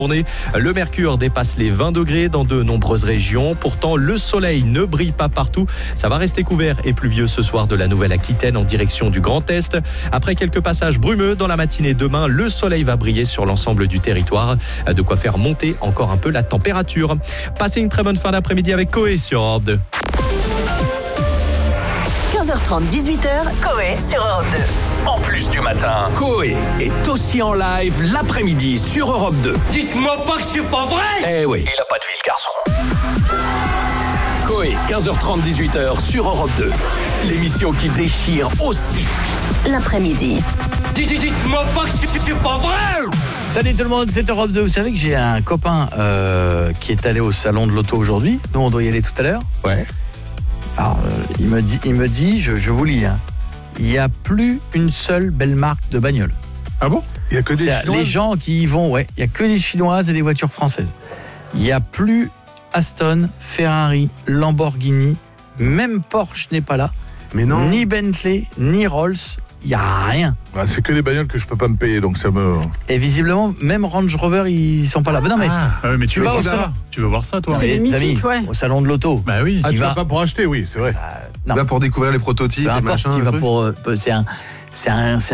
Le mercure dépasse les 20 degrés dans de nombreuses régions. Pourtant, le soleil ne brille pas partout. Ça va rester couvert et pluvieux ce soir de la Nouvelle-Aquitaine en direction du Grand Est. Après quelques passages brumeux dans la matinée demain, le soleil va briller sur l'ensemble du territoire. De quoi faire monter encore un peu la température. Passez une très bonne fin d'après-midi avec Coé sur Europe 2. 15h30, 18h, Coé sur Europe 2. En plus du matin, Coé est aussi en live l'après-midi sur Europe 2. Dites-moi pas que c'est pas vrai! Eh oui, il a pas de vie, le garçon. Coé, 15h30, 18h sur Europe 2. L'émission qui déchire aussi l'après-midi. Dites-moi pas que c'est pas vrai! Salut tout le monde, c'est Europe 2. Vous savez que j'ai un copain qui est allé au salon de l'auto aujourd'hui. Nous, on doit y aller tout à l'heure. Ouais. Alors, il me dit, je vous lis, hein, il n'y a plus une seule belle marque de bagnole. Ah bon? Il n'y a que des chinoises? Les gens qui y vont, ouais, il n'y a que des chinoises et des voitures françaises. Il n'y a plus Aston, Ferrari, Lamborghini, même Porsche n'est pas là. Mais non. Ni Bentley, ni Rolls, il n'y a rien. Ah, c'est que des bagnoles que je peux pas me payer, donc ça me... Et visiblement, même Range Rover, ils sont pas là. Mais non, mais mais tu vas au salon. Tu veux voir ça, toi? C'est mythique, ouais. Au salon de l'auto. Bah oui. Ah, tu vas pas pour acheter, oui, c'est vrai. Non. Tu vas pour découvrir les prototypes, les machins. Tu vas pour... C'est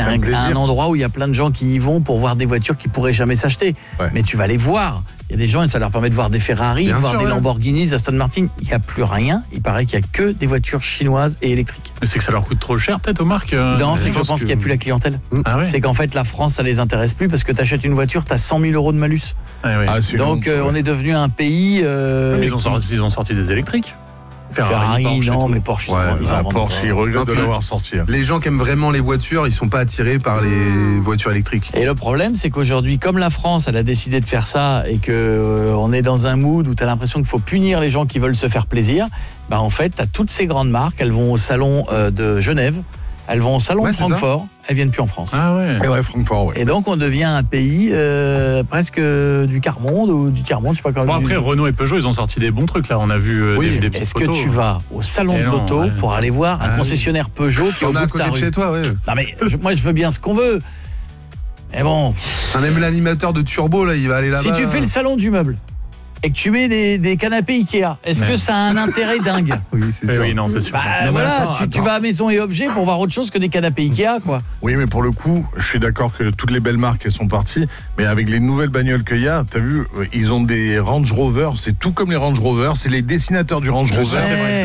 un endroit où il y a plein de gens qui y vont pour voir des voitures qui pourraient jamais s'acheter. Ouais. Mais tu vas les voir. Il y a des gens et ça leur permet de voir des Ferrari, de voir des Lamborghinis, Aston Martin. Il n'y a plus rien. Il paraît qu'il n'y a que des voitures chinoises et électriques. Mais c'est que ça leur coûte trop cher peut-être aux marques Non, c'est que je pense qu'il n'y a plus la clientèle. Ah ouais. C'est qu'en fait la France, ça les intéresse plus parce que tu achètes une voiture, tu as 100 000 € de malus. Ah ouais. Donc on est devenu un pays... Mais ils ont sorti des électriques. Ferrari, Porsche, non, mais Porsche, Porsche, ils regrettent de l'avoir sorti. Les gens qui aiment vraiment les voitures, ils sont pas attirés par les voitures électriques. Et le problème, c'est qu'aujourd'hui, comme la France, elle a décidé de faire ça et que on est dans un mood où tu as l'impression qu'il faut punir les gens qui veulent se faire plaisir, bah en fait, tu as toutes ces grandes marques, elles vont au salon de Genève, elles vont au salon de Francfort, elles viennent plus en France. Ah ouais. Et ouais, Francfort, ouais. Et donc on devient un pays presque du quart-monde ou du tiers-monde, je sais pas comment. Bon après Renault et Peugeot, ils ont sorti des bons trucs là, on a vu des petites Est-ce photos. que tu vas au salon de l'auto pour aller voir un concessionnaire Peugeot qui est au bout de ta rue? Chez toi, ouais. Non mais moi je veux bien ce qu'on veut. Mais bon, même l'animateur de Turbo là, il va aller là-bas. Si tu fais le salon du meuble et que tu mets des canapés Ikea, est-ce que ça a un intérêt dingue? Oui, c'est sûr. Oui, non, c'est sûr. Bah, voilà, tu vas à Maison et Objets pour voir autre chose que des canapés Ikea, quoi. Oui, mais pour le coup, je suis d'accord que toutes les belles marques, elles sont parties, mais avec les nouvelles bagnoles qu'il y a, t'as vu, ils ont des Range Rover, c'est tout comme les Range Rover, c'est les dessinateurs du Range Rover. C'est vrai.